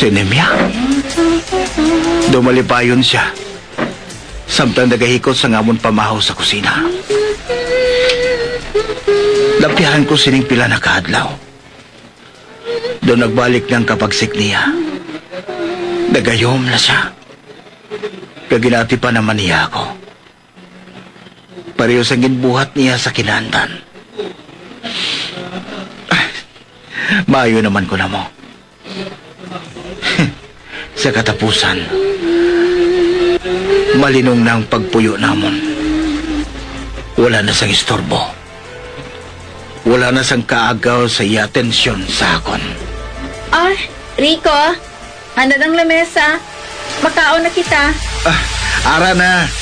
Si Nemya. Dumalipayon siya. Samtang nagahikot sa ngamon pamahaw sa kusina. Lapihan ko sining pila na kaadlaw. Doon nagbalik ng kapagsik niya. Nagayom na siya. Kaginati pa naman niya ako. Pareho sa ginbuhat niya sa kinandan. Maayo naman ko na mo. Sa katapusan, malinong ng pagpuyo namon. Wala na sang istorbo. Wala na sang kaagaw sa iya atensyon sa akon. Ah, Rico, handa ng lamesa. Makaon na kita. Ara na.